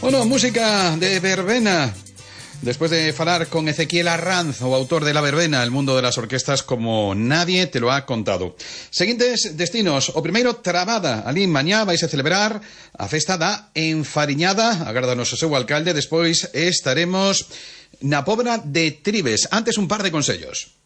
Bueno, música de verbena. Después de falar con Ezequiel Arranz, o autor de La Verbena, el mundo de las orquestas como nadie te lo ha contado. Seguintes destinos. O primeiro, Trabada. Alí mañá vais a celebrar a festa da Enfariñada. Agárdanos o seu alcalde. Despois estaremos na Pobra de Tribes. Antes un par de consellos.